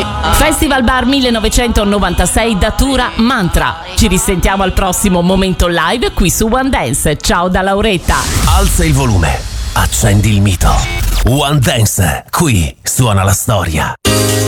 Festival Bar 1996 Datura Mantra. Ci risentiamo al prossimo momento live qui su One Dance. Ciao da Lauretta. Alza il volume, accendi il mito. One Dance, qui suona la storia.